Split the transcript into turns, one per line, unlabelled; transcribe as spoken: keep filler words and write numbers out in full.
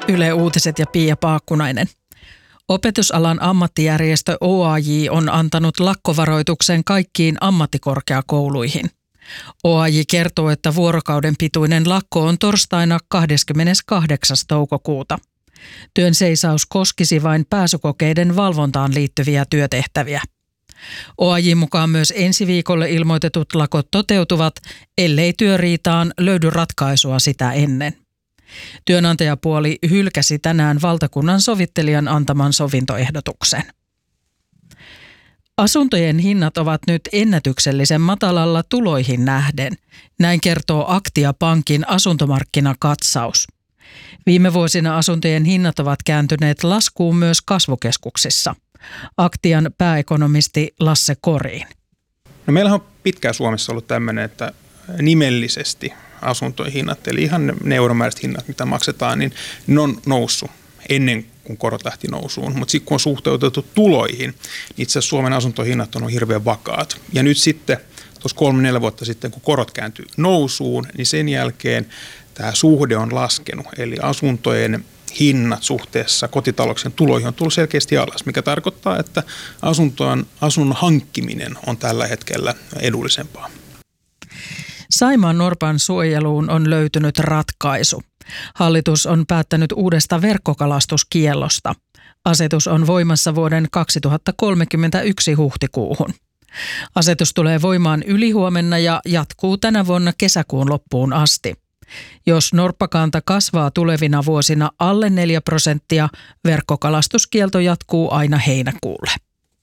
Yle Uutiset ja Pia Paakkunainen. Opetusalan ammattijärjestö O A J on antanut lakkovaroituksen kaikkiin ammattikorkeakouluihin. O A J kertoo, että vuorokauden pituinen lakko on torstaina kahdeskymmeneskahdeksas toukokuuta. Työn seisaus koskisi vain pääsykokeiden valvontaan liittyviä työtehtäviä. O A J mukaan myös ensi viikolle ilmoitetut lakot toteutuvat, ellei työriitaan löydy ratkaisua sitä ennen. Työnantajapuoli hylkäsi tänään valtakunnan sovittelijan antaman sovintoehdotuksen. Asuntojen hinnat ovat nyt ennätyksellisen matalalla tuloihin nähden. Näin kertoo Aktia Pankin asuntomarkkinakatsaus. Viime vuosina asuntojen hinnat ovat kääntyneet laskuun myös kasvukeskuksissa. Aktian pääekonomisti Lasse Koriin.
No meillähän on pitkään Suomessa ollut tämmöinen, että nimellisesti asuntojen hinnat, eli ihan ne euromääräiset hinnat, mitä maksetaan, niin ne on noussut ennen kuin korot lähti nousuun. Mutta sitten kun on suhteutettu tuloihin, niin itse asiassa Suomen asuntohinnat on ollut hirveän vakaat. Ja nyt sitten tuossa kolme neljä vuotta sitten, kun korot kääntyi nousuun, niin sen jälkeen tämä suhde on laskenut. Eli asuntojen hinnat suhteessa kotitalouksien tuloihin on tullut selkeästi alas, mikä tarkoittaa, että asuntoon, asunnon hankkiminen on tällä hetkellä edullisempaa.
Saimaan norpan suojeluun on löytynyt ratkaisu. Hallitus on päättänyt uudesta verkkokalastuskiellosta. Asetus on voimassa vuoden kaksituhattakolmekymmentäyksi huhtikuuhun. Asetus tulee voimaan ylihuomenna ja jatkuu tänä vuonna kesäkuun loppuun asti. Jos norppakanta kasvaa tulevina vuosina alle neljä prosenttia, verkkokalastuskielto jatkuu aina heinäkuulle.